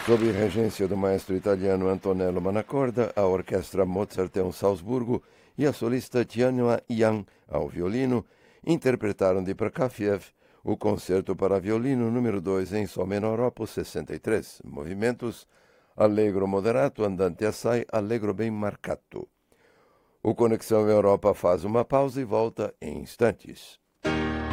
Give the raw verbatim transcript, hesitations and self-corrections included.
Sob regência do maestro italiano Antonello Manacorda, a orquestra Mozarteum Salzburgo e a solista Tianua Yang ao violino interpretaram de Prokofiev o concerto para violino número dois em Sol menor opus sessenta e três, movimentos allegro moderato, andante assai, allegro bem marcato. O Conexão Europa faz uma pausa e volta em instantes.